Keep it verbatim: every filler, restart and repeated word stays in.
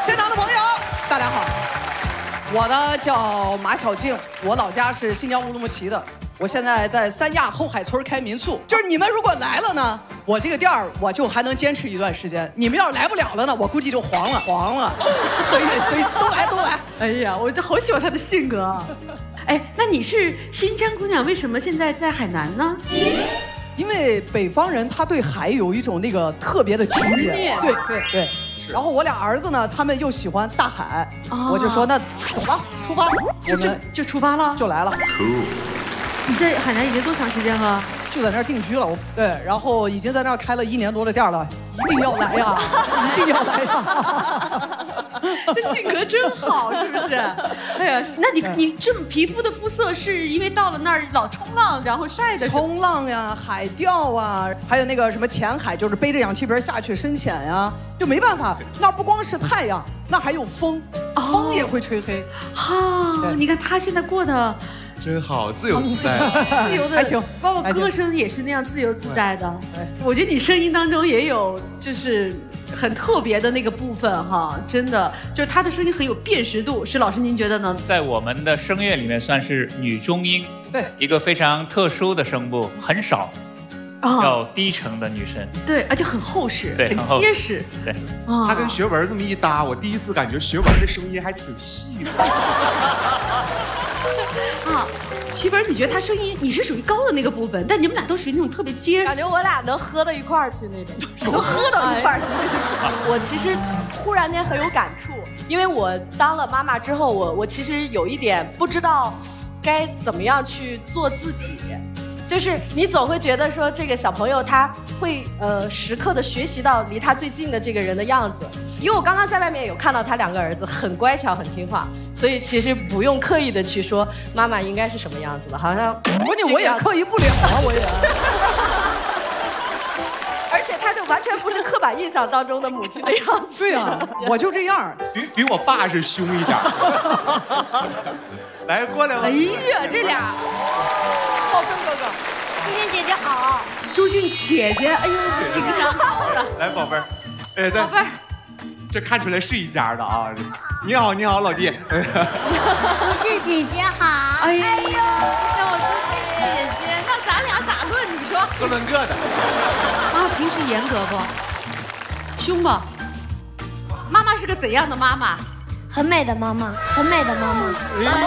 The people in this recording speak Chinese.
现场的朋友，大家好，我呢叫马小静，我老家是新疆乌鲁木齐的，我现在在三亚后海村开民宿。就是你们如果来了呢，我这个店儿我就还能坚持一段时间；你们要是来不了了呢，我估计就黄了，黄了。所以，所以都来，都来。 哎呀，我就好喜欢他的性格啊。哎，那你是新疆姑娘，为什么现在在海南呢？ 因为北方人他对海有一种那个特别的情结，对对对。然后我俩儿子呢，他们又喜欢大海，哦、我就说那走吧，出发， 就就就出发了， 就来了。 你在海南已经多长时间了？ 就在那儿定居了，我对，然后已经在那儿开了一年多的店了，一定要来呀，一定要来呀。 这性格真好，是不是？哎呀，那你你这么皮肤的肤色是因为到了那儿老冲浪，然后晒的？ 冲浪呀，海钓啊，还有那个什么潜海，就是背着氧气瓶下去深潜呀，就没办法，那不光是太阳，那还有风，风也会吹黑。 哈、哦，你看他现在过得。 真好，自由自在， 自由的还行， 包括歌声也是那样自由自在的。我觉得你声音当中也有就是很特别的那个部分哈，真的就是他的声音很有辨识度。施老师，您觉得呢？ 在我们的声乐里面算是女中音， 对， 一个非常特殊的声部，很少。 哦、 要低沉的女生， 对，而且很厚实， 对， 很结实， 对。 哦、他跟学文这么一搭，我第一次感觉学文的声音还挺细的。 啊，徐文，你觉得他声音你是属于高的那个部分，但你们俩都属于那种特别结实， 感觉我俩能喝到一块儿去那种， 能喝到一块儿去。 我其实忽然间很有感触，因为我当了妈妈之后，我我其实有一点不知道该怎么样去做自己。就是你总会觉得说这个小朋友他会呃时刻的学习到离他最近的这个人的样子，因为我刚刚在外面有看到他两个儿子很乖巧很听话，所以其实不用刻意的去说妈妈应该是什么样子的，好像关键我也刻意不了啊，我也。 而且他就完全不是刻板印象当中的母亲的样子。 对啊，我就这样， 比比我爸是凶一点。来过来吧。 哎呀，这俩。 浩森哥哥， 周迅姐姐好， 周迅姐姐，哎呦，这个伤好了。 来，宝贝儿，哎， 宝贝儿， 这看出来是一家的啊！你好，你好，老弟。 不是姐姐好。 哎呦，让我周迅姐姐，那咱俩咋论？你说？ 各论各的。 妈平时严格不？凶不？妈妈是个怎样的妈妈？ 很美的妈妈，很美的妈妈。